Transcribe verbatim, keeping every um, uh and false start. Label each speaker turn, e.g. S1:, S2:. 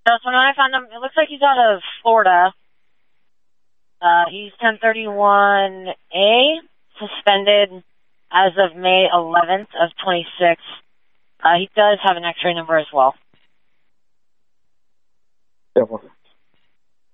S1: So when I found him, it looks like he's out of Florida. Uh, he's ten thirty-one A, suspended as of May eleventh of twenty-six. Uh, he does have an X-ray number as well.
S2: Yeah, well.